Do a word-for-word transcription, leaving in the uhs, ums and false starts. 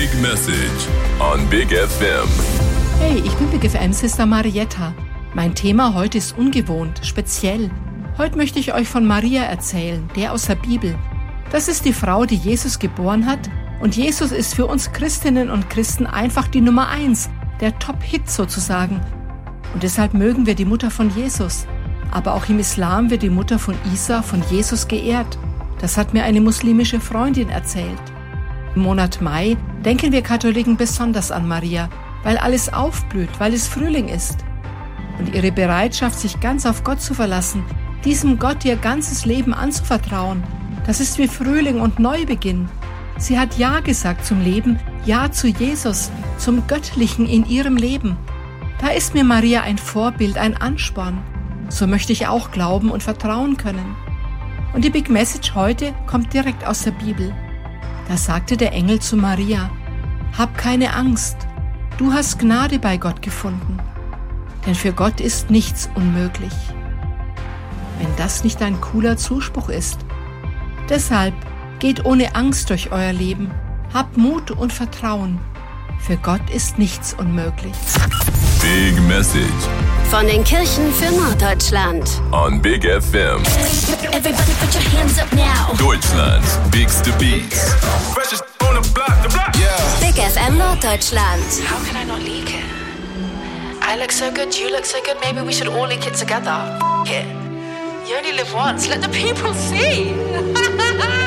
Big Message on Big F M. Hey, ich bin Big F M-Sister Marietta. Mein Thema heute ist ungewohnt, speziell. Heute möchte ich euch von Maria erzählen, der aus der Bibel. Das ist die Frau, die Jesus geboren hat. Und Jesus ist für uns Christinnen und Christen einfach die Nummer eins, der Top-Hit sozusagen. Und deshalb mögen wir die Mutter von Jesus. Aber auch im Islam wird die Mutter von Isa, von Jesus geehrt. Das hat mir eine muslimische Freundin erzählt. Im Monat Mai denken wir Katholiken besonders an Maria, weil alles aufblüht, weil es Frühling ist. Und ihre Bereitschaft, sich ganz auf Gott zu verlassen, diesem Gott ihr ganzes Leben anzuvertrauen, das ist wie Frühling und Neubeginn. Sie hat Ja gesagt zum Leben, Ja zu Jesus, zum Göttlichen in ihrem Leben. Da ist mir Maria ein Vorbild, ein Ansporn. So möchte ich auch glauben und vertrauen können. Und die Big Message heute kommt direkt aus der Bibel. Da sagte der Engel zu Maria: Hab keine Angst, du hast Gnade bei Gott gefunden, denn für Gott ist nichts unmöglich. Wenn das nicht ein cooler Zuspruch ist. Deshalb geht ohne Angst durch euer Leben, habt Mut und Vertrauen. Für Gott ist nichts unmöglich. Big Message Von den Kirchen für Norddeutschland. on Big F M. Everybody put your hands up now. Deutschlands biggste Beats. Freshest on the block, the block. Yeah. Big F M Norddeutschland. How can I not leak it? I look so good, you look so good, maybe we should all leak it together. F- it. You only live once, let the people see.